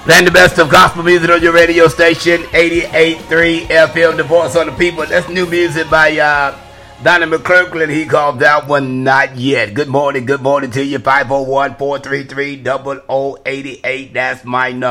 Playing the best of gospel music on your radio station, 88.3 FM, the voice of the people. That's new music by Donnie McClurkin. He called that one Not Yet. Good morning to you. 501-433-0088. That's my number.